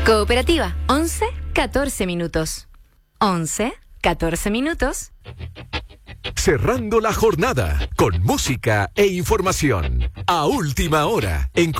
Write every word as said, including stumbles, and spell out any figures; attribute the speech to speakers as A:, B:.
A: Cooperativa, once, catorce minutos. once, catorce minutos.
B: Cerrando la jornada con música e información. A última hora en